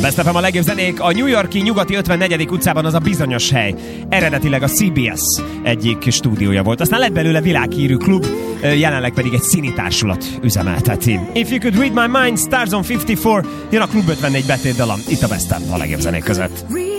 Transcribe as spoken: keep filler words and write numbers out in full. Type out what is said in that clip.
Best ef em a legjobb zenék a New York-i nyugati ötvennegyedik utcában, az a bizonyos hely. Eredetileg a cé bé es egyik stúdiója volt. Aztán lett belőle világhírű klub, jelenleg pedig egy színitársulat üzemelteti. If You Could Read My Mind, Stars on ötvennégy, jön a Klub ötvennégy betét dalam, itt a Best ef a legjobb zenék között.